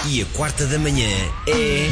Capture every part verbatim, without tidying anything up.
E a quarta da manhã é...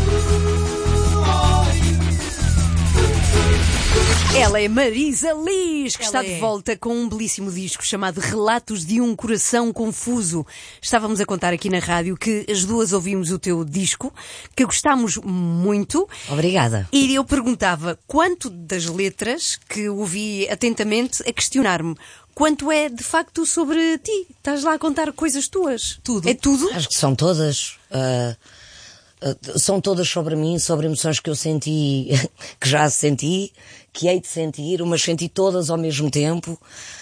Ela é Marisa Liz, que Ela está é. de volta com um belíssimo disco chamado Relatos de um Coração Confuso. Estávamos a contar aqui na rádio que as duas ouvimos o teu disco, que gostámos muito. Obrigada. E eu perguntava quanto das letras, que ouvi atentamente, a questionar-me, quanto é de facto sobre ti? Estás lá a contar coisas tuas? Tudo. É tudo? Acho que são todas. Uh, uh, são todas sobre mim, sobre emoções que eu senti, que já senti, que hei de sentir, mas senti todas ao mesmo tempo.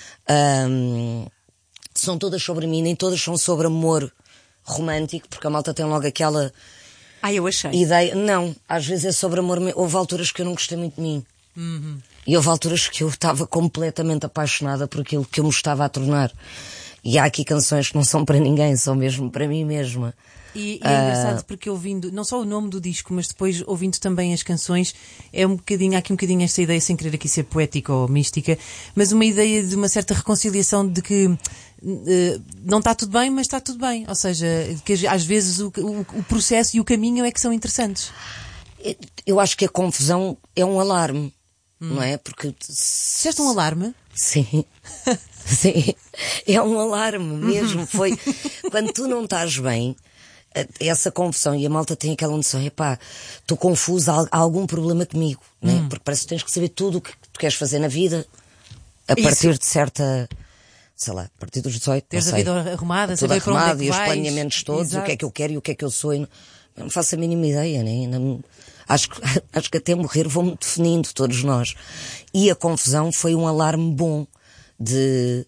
Um, são todas sobre mim, nem todas são sobre amor romântico, porque a malta tem logo aquela Ah, eu achei. ideia. Não, às vezes é sobre amor. Houve alturas que eu não gostei muito de mim. Uhum. E houve alturas que eu estava completamente apaixonada por aquilo que eu me estava a tornar. E há aqui canções que não são para ninguém, são mesmo para mim mesma. E, e é engraçado porque ouvindo, não só o nome do disco, mas depois ouvindo também as canções, é um bocadinho, há aqui um bocadinho esta ideia, sem querer aqui ser poética ou mística, mas uma ideia de uma certa reconciliação de que uh, não está tudo bem, mas está tudo bem. Ou seja, que às vezes o, o, o processo e o caminho é que são interessantes. Eu acho que a confusão é um alarme, hum. não é? Porque... Disseste um alarme? Sim. Sim. É um alarme mesmo. Foi quando tu não estás bem, essa confusão, e a malta tem aquela noção, epá, estou confusa, há algum problema comigo, hum. né? Porque parece que tens que saber tudo o que tu queres fazer na vida a Isso. partir de certa, sei lá, a partir dos dezoito, Teres não a sei, vida arrumada, tudo saber para onde é arrumado que e os vais. planeamentos todos, Exato. o que é que eu quero e o que é que eu sou, e não, não faço a mínima ideia, né? Não, acho, que, acho que até morrer vou-me definindo, todos nós. E a confusão foi um alarme bom de,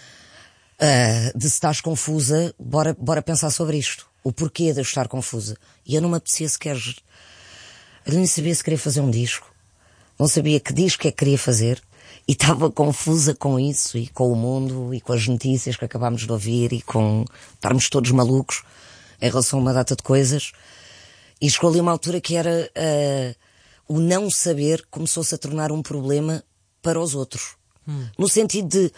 uh, de se estás confusa, bora, bora pensar sobre isto. O porquê de eu estar confusa. E eu não me apetecia sequer... Eu nem sabia se queria fazer um disco. Não sabia que disco é que queria fazer. E estava confusa com isso, e com o mundo, e com as notícias que acabámos de ouvir, e com estarmos todos malucos em relação a uma data de coisas. E escolhi uma altura que era... Uh, o não saber começou-se a tornar um problema para os outros. Hum. No sentido de...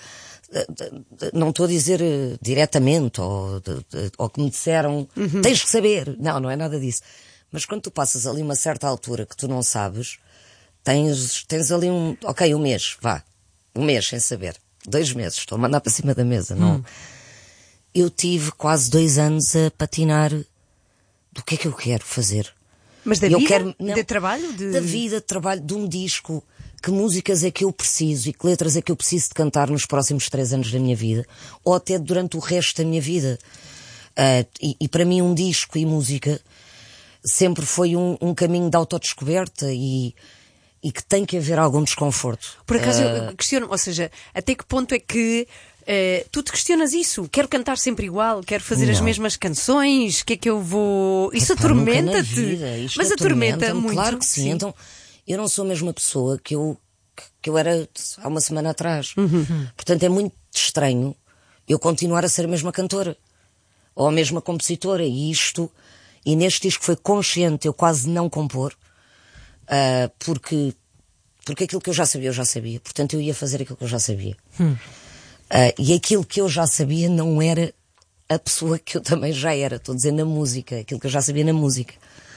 Não estou a dizer uh, diretamente ou, de, de, ou que me disseram uhum. tens que saber, não, não é nada disso, mas quando tu passas ali uma certa altura que tu não sabes, tens, tens ali um, ok, um mês, vá, um mês sem saber, dois meses, estou a mandar para cima da mesa, não. Hum. Eu tive quase dois anos a patinar do que é que eu quero fazer. Mas da eu vida? Quero, não, de trabalho? De... Da vida, de trabalho, de um disco. Que músicas é que eu preciso e que letras é que eu preciso de cantar nos próximos três anos da minha vida, ou até durante o resto da minha vida. Uh, e, e para mim um disco e música sempre foi um, um caminho de autodescoberta e, e que tem que haver algum desconforto. Por acaso uh... eu questiono, ou seja, até que ponto é que uh, tu te questionas isso? Quero cantar sempre igual, quero fazer Não. as mesmas canções, o que é que eu vou... Isso Epá, nunca na atormenta-te? vida, isto Mas atormenta atormenta-me, muito. Claro que sim. sim. Então, eu não sou a mesma pessoa que eu, que eu era há uma semana atrás. Uhum. Portanto, é muito estranho eu continuar a ser a mesma cantora. Ou a mesma compositora. E isto, e neste disco foi consciente eu quase não compor. Uh, porque, porque aquilo que eu já sabia, eu já sabia. Portanto, eu ia fazer aquilo que eu já sabia. Hum. Uh, e aquilo que eu já sabia não era a pessoa que eu também já era. Estou a dizer na música. Aquilo que eu já sabia na música.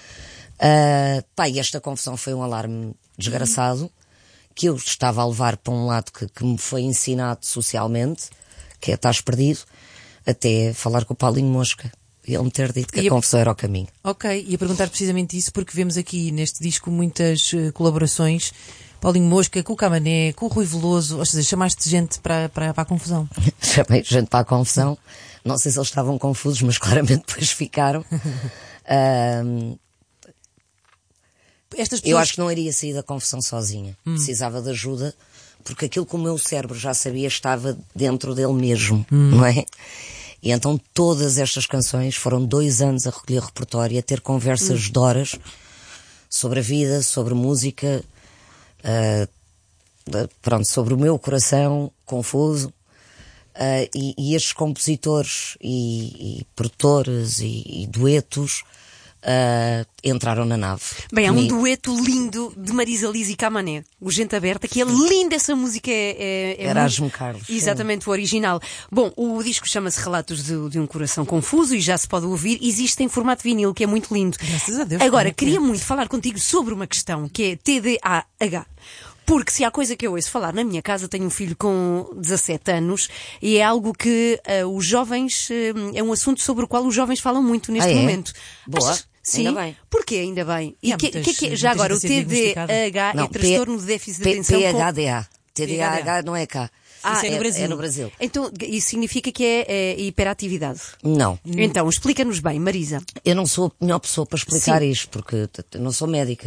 Uh, pá, e esta confusão foi um alarme desgraçado que eu estava a levar para um lado que, que me foi ensinado socialmente, que é estás perdido, até falar com o Paulinho Mosca e ele me ter dito que e a confusão era o caminho. Ok, e a perguntar precisamente isso porque vemos aqui neste disco muitas uh, colaborações, Paulinho Mosca, com o Camané, com o Rui Veloso, ou seja, chamaste gente para, para, para a confusão. Chamei gente para a confusão, não sei se eles estavam confusos, mas claramente depois ficaram. uh, Estas pessoas... Eu acho que não iria sair da confusão sozinha. Hum. Precisava de ajuda, porque aquilo que o meu cérebro já sabia estava dentro dele mesmo, hum. não é? E então todas estas canções foram dois anos a recolher repertório, a ter conversas hum. de horas sobre a vida, sobre música, uh, pronto, sobre o meu coração confuso. Uh, e, e estes compositores e, e produtores e, e duetos uh, entraram na nave. Bem, há um Comigo. dueto lindo de Marisa Liz e Camané, o Gente Aberta, que é linda essa música. É, é, é Erasmo muito... Carlos. Exatamente, o original. Bom, o disco chama-se Relatos de, de um Coração Confuso e já se pode ouvir. Existe em formato vinil, que é muito lindo. Graças a Deus. Agora, como é que queria é? muito falar contigo sobre uma questão, que é T D A H. Porque se há coisa que eu ouço falar na minha casa, tenho um filho com dezassete anos e é algo que uh, os jovens, uh, é um assunto sobre o qual os jovens falam muito neste Ah, é? momento. Boa. Achas- Sim, Ainda bem. porquê ainda bem? E E há que, muitas- que, que, já muita agora, o gente a ser T D A H é Não, transtorno de déficit de P- atenção. com- PHDA. T D A H não é cá. Ah, Isso é no Brasil. É no Brasil. Então, isso significa que é, é hiperatividade. Não. Então, explica-nos bem, Marisa. Eu não sou a melhor pessoa para explicar Sim. isto, porque t- t- não sou médica.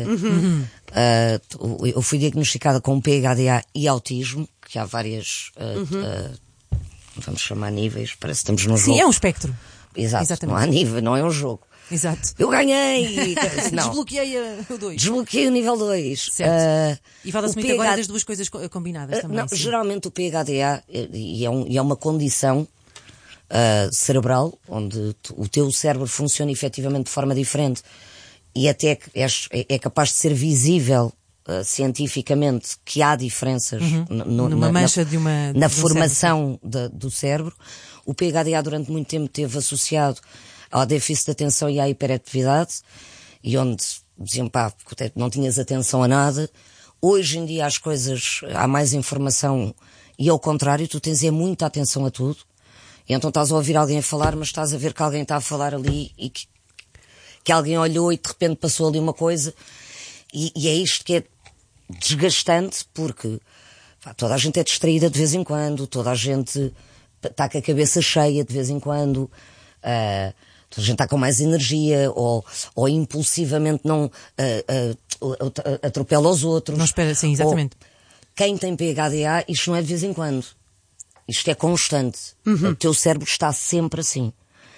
Ah, t- eu fui diagnosticada com P H D A e autismo, que há várias, ah, ah, vamos chamar níveis, parece que estamos num jogo. Sim, é um espectro. Exato, Exatamente. não há nível, não é um jogo. Exato. Eu ganhei! Não, Desbloqueei a- o dois. desbloqueei o nível dois. Certo. E fala-se muito agora P H das duas coisas co- combinadas Ah, também. não, sim. geralmente o P H D A é, e é, um- e é uma condição ah, cerebral onde tu- o teu cérebro funciona efetivamente de forma diferente e até que és- é, é capaz de ser visível ah, cientificamente que há diferenças no- no- Numa na, mancha na, de uma- na de um formação da- do cérebro. O P H D A durante muito tempo esteve associado ao déficit de atenção e à hiperatividade, e onde diziam, pá, não tinhas atenção a nada. Hoje em dia as coisas, há mais informação e ao contrário, tu tens é muita atenção a tudo. E então estás a ouvir alguém a falar, mas estás a ver que alguém está a falar ali e que, que alguém olhou e de repente passou ali uma coisa. E, e é isto que é desgastante, porque pá, toda a gente é distraída de vez em quando, toda a gente está com a cabeça cheia de vez em quando, ah, toda a gente está com mais energia, ou, ou impulsivamente não ah, ah, atropela os outros. Não espera, sim, exatamente. Ou, quem tem P H D A, isto não é de vez em quando. Isto é constante. O teu cérebro está sempre assim.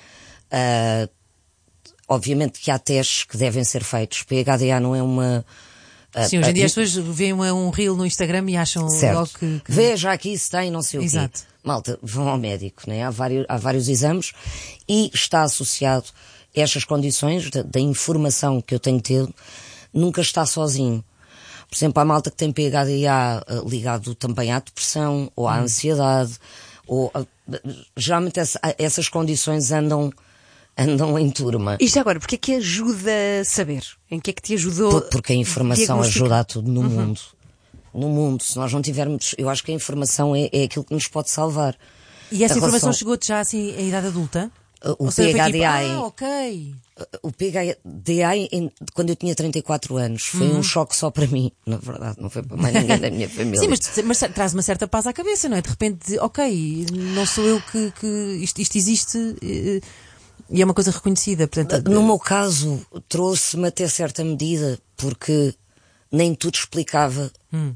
Ah, obviamente que há testes que devem ser feitos. P H D A não é uma... ah, Sim, hoje em ah, dia as pessoas veem uma- um reel no Instagram e acham logo Certo. que... que... Veja aqui se tem, não sei o Exato. quê. Malta, vão ao médico, né? Há vários, há vários exames e está associado a estas condições da, da informação que eu tenho tido, nunca está sozinho. Por exemplo, há malta que tem P H D A uh, ligado também à depressão ou à Hum. ansiedade, ou uh, geralmente essa, essas condições andam, andam em turma. Isto agora, porque é que ajuda a saber? Em que é que te ajudou? Por- Porque a informação diagnosticar? ajuda a tudo no mundo. No mundo, se nós não tivermos, eu acho que a informação é, é aquilo que nos pode salvar. E essa Em informação relação- chegou-te já assim em idade adulta? Uh, o Ou seja, foi P H D A tipo, em- ah, ok. O P H D A, em- quando eu tinha trinta e quatro anos, foi um choque só para mim. Na verdade, não foi para mais ninguém da minha família. Sim, mas, mas traz uma certa paz à cabeça, não é? De repente, ok, não sou eu que, que isto, isto existe eh, e é uma coisa reconhecida. Portanto, No meu caso, trouxe-me até certa medida, porque nem tudo explicava Hum.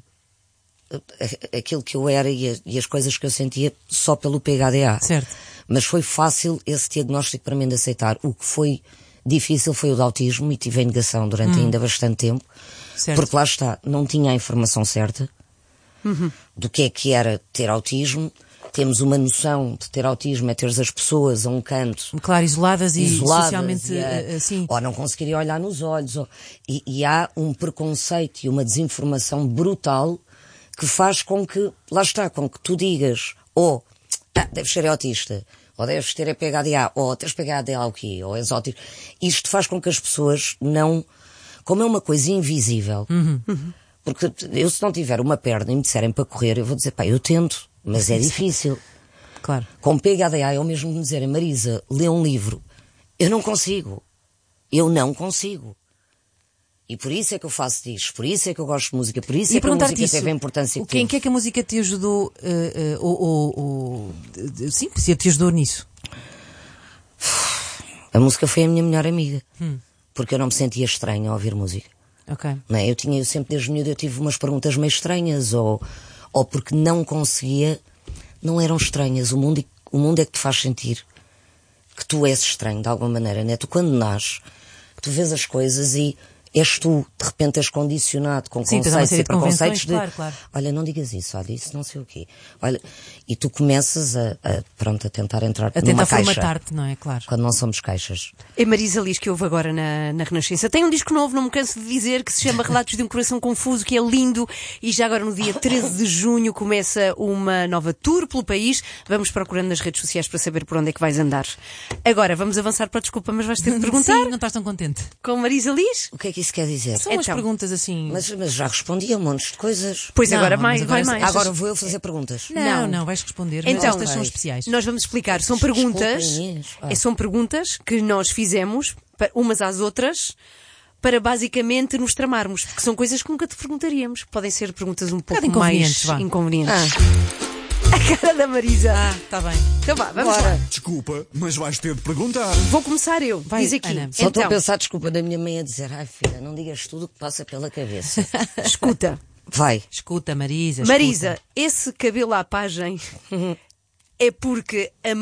a- aquilo que eu era e, a- e as coisas que eu sentia só pelo P H D A. Certo. Mas foi fácil esse diagnóstico para mim de aceitar. O que foi difícil foi o do autismo e tive em negação durante ainda bastante tempo. Certo. Porque lá está, não tinha a informação certa do que é que era ter autismo. Temos uma noção de ter autismo é teres as pessoas a um canto Claro, isoladas e isoladas, socialmente e, eh, eh, assim. ou não conseguiria olhar nos olhos, ou- e, e há um preconceito e uma desinformação brutal que faz com que, lá está, com que tu digas, ou ah, deves ser autista, ou deves ter P H D A, ou tens P H D A o quê, ou és autista. Isto faz com que as pessoas não, como é uma coisa invisível, porque eu se não tiver uma perna e me disserem para correr, eu vou dizer, pá, eu tento, mas é difícil. Claro. Com P H D A é o mesmo que me dizerem, Marisa, lê um livro. Eu não consigo. Eu não consigo. E por isso é que eu faço disto, por isso é que eu gosto de música, por isso E é que a perguntar-te música isso, teve a importância o que que, em teve. que é que a música te ajudou, eh, eh, ou, ou- ou- de- de- sim, se te ajudou nisso? A música foi a minha melhor amiga. Hum. Porque eu não me sentia estranha a ouvir música. Ok. Não é? Eu tinha, eu sempre desde miúdo eu tive umas perguntas meio estranhas, ou, ou porque não conseguia, não eram estranhas. O mundo, o mundo é que te faz sentir que tu és estranho de alguma maneira, né? Tu quando nasces, tu vês as coisas e és tu, de repente és condicionado com Sim, tens uma conceitos série e de convenções, preconceitos de, claro, claro. olha, não digas isso, olha, isso não sei o quê. Olha, e tu começas a, a, pronto, a tentar entrar A numa tentar caixa. formatar-te, não é? Claro. Quando não somos caixas. É Marisa Liz que houve agora na, na Renascença. Tem um disco novo, não me canso de dizer, que se chama Relatos de um Coração Confuso, que é lindo, e já agora no dia treze de junho começa uma nova tour pelo país. Vamos procurando nas redes sociais para saber por onde é que vais andar. Agora, vamos avançar para a desculpa, mas vais ter de perguntar. Sim, não estás tão contente. Com Marisa Liz? O que é que isso quer dizer? São umas Então. perguntas assim. Mas, mas já respondi a montes de coisas. Pois Não, agora mas mais, agora vai estas- mais. Agora vou eu fazer perguntas. Não, Não. não, vais responder. Mas Então, estas são ok. especiais. Nós vamos explicar. São perguntas, Desculpa, Inês. Ah. é, são perguntas que nós fizemos pa- umas às outras para basicamente nos tramarmos, porque são coisas que nunca te perguntaríamos. Podem ser perguntas um pouco bocado mais inconvenientes, vá. inconvenientes. Ah, A cara da Marisa. Ah, está bem. Então vá, vamos bora. lá. Desculpa, mas vais ter de perguntar. Vou começar eu. Vai, Diz aqui. Ana. Só estou Então, a pensar, desculpa, da minha mãe a dizer, ai filha, não digas tudo o que passa pela cabeça. escuta. Vai. Escuta, Marisa. Marisa, escuta. esse cabelo à pagem é porque a